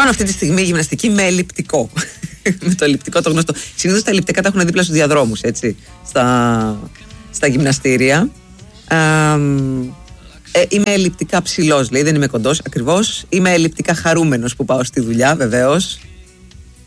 Κάνω αυτή τη στιγμή γυμναστική με ελλειπτικό. Με το ελλειπτικό το γνωστό. Συνήθως τα ελλειπτικά τα έχουν δίπλα στους διαδρόμους, έτσι, στα γυμναστήρια. Είμαι ελλειπτικά ψηλός, λέει, δεν είμαι κοντός ακριβώς. Είμαι ελλειπτικά χαρούμενος που πάω στη δουλειά, βεβαίως.